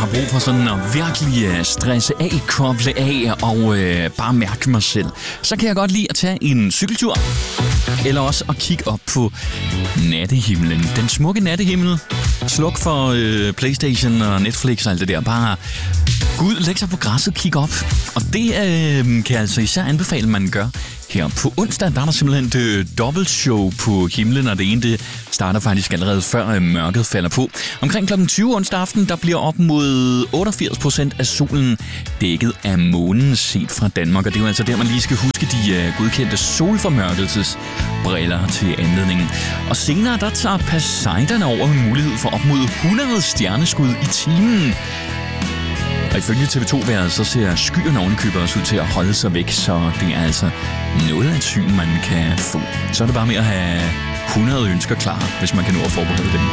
har brug for sådan at virkelig stresse af, koble af og bare mærke mig selv, så kan jeg godt lide at tage en cykeltur. Eller også at kigge op på nattehimlen. Den smukke nattehimmel. Sluk for PlayStation og Netflix og alt det der. Bare gå ud, læg sig på græsset, kig op. Og det kan jeg altså især anbefale, man gør. Her på onsdag, der er der simpelthen et dobbeltshow på himlen, og det ene det starter faktisk allerede før mørket falder på. Omkring kl. 20 onsdag aften, der bliver op mod 88% af solen dækket af månen set fra Danmark. Og det er jo altså der, man lige skal huske de godkendte solformørkelsesbriller til anledningen. Og senere, der tager Poseidon over med mulighed for op mod 100 stjerneskud i timen. Og ifølge TV2-været, så ser skyerne ovenikøbet også ud til at holde sig væk, så det er altså noget af et syn, man kan få. Så er det bare med at have 100 ønsker klar, hvis man kan nå at forberede dem.